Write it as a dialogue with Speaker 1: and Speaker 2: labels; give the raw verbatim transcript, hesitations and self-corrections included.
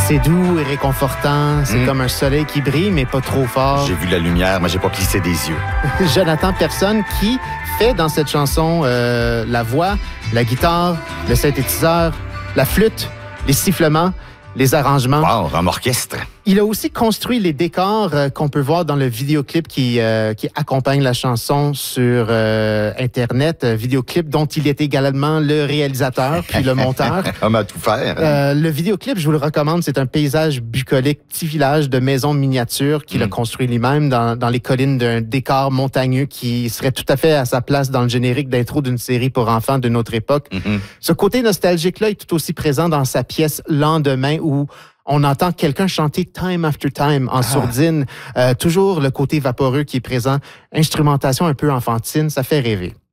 Speaker 1: C'est doux et réconfortant. C'est mmh. comme un soleil qui brille, mais pas trop fort.
Speaker 2: J'ai vu la lumière, mais j'ai pas plissé des yeux.
Speaker 1: Jonathan Personne qui fait dans cette chanson euh, la voix, la guitare, le synthétiseur, la flûte, les sifflements, les arrangements.
Speaker 2: Wow, un orchestre.
Speaker 1: Il a aussi construit les décors euh, qu'on peut voir dans le vidéoclip qui, euh, qui accompagne la chanson sur euh, Internet. Euh, vidéoclip dont il est également le réalisateur puis le monteur.
Speaker 2: Homme à tout faire.
Speaker 1: Euh, le vidéoclip, je vous le recommande, c'est un paysage bucolique, petit village de maisons miniatures qu'il mm. a construit lui-même dans, dans les collines d'un décor montagneux qui serait tout à fait à sa place dans le générique d'intro d'une série pour enfants de notre époque. Mm-hmm. Ce côté nostalgique-là est tout aussi présent dans sa pièce Lendemain où on entend quelqu'un chanter Time After Time en ah. sourdine. Euh, toujours le côté vaporeux qui est présent. Instrumentation un peu enfantine, ça fait rêver.